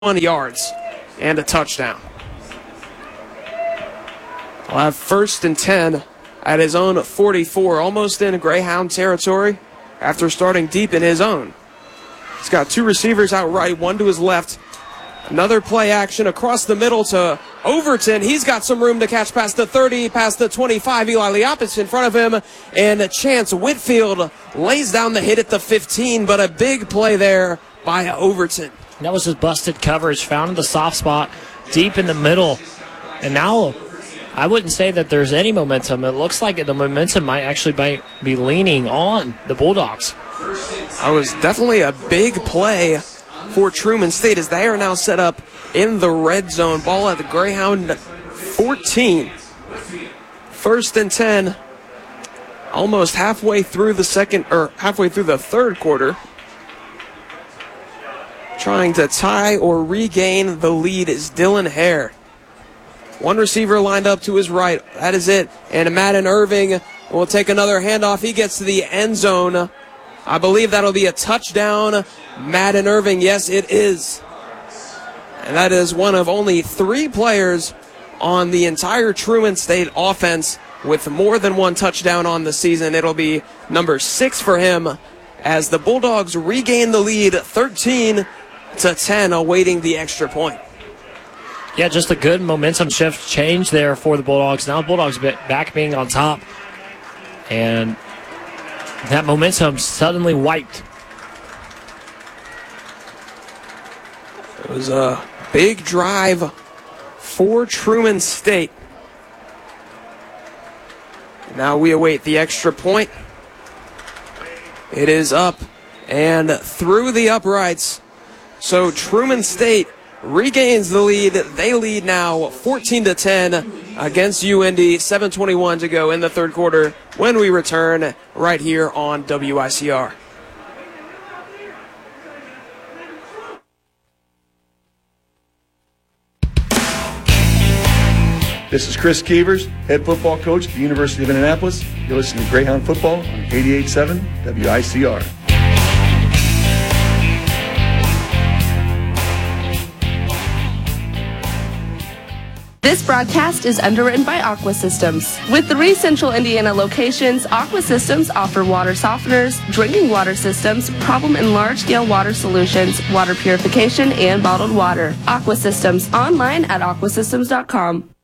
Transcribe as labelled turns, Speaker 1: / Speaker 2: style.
Speaker 1: yards and a touchdown. He'll have 1st and 10 at his own 44, almost in Greyhound territory after starting deep in his own. He's got two receivers out right, one to his left. Another play action across the middle to Overton. He's got some room to catch past the 30, past the 25. Eli Leopis in front of him. And Chance Whitfield lays down the hit at the 15, but a big play there by Overton.
Speaker 2: That was his busted coverage, found in the soft spot, deep in the middle. And now I wouldn't say that there's any momentum. It looks like the momentum might actually be leaning on the Bulldogs.
Speaker 1: That was definitely a big play for Truman State as they are now set up in the red zone. Ball at the Greyhound 14. 1st and 10. Almost halfway through the third quarter. Trying to tie or regain the lead is Dylan Hare. One receiver lined up to his right. That is it. And Madden Irving will take another handoff. He gets to the end zone. I believe that'll be a touchdown. Madden Irving, yes, it is. And that is one of only 3 players on the entire Truman State offense with more than one touchdown on the season. It'll be number 6 for him as the Bulldogs regain the lead 13-10, awaiting the extra point.
Speaker 2: Yeah, just a good momentum shift change there for the Bulldogs. Now the Bulldogs back being on top. And that momentum suddenly wiped.
Speaker 1: It was a big drive for Truman State. Now we await the extra point. It is up and through the uprights. So Truman State regains the lead. They lead now 14-10 against UND. 7:21 to go in the third quarter when we return right here on WICR.
Speaker 3: This is Chris Keevers, head football coach at the University of Indianapolis. You're listening to Greyhound Football on 88.7 WICR.
Speaker 4: This broadcast is underwritten by Aqua Systems. With 3 central Indiana locations, Aqua Systems offer water softeners, drinking water systems, problem and large-scale water solutions, water purification, and bottled water. Aqua Systems, online at aquasystems.com.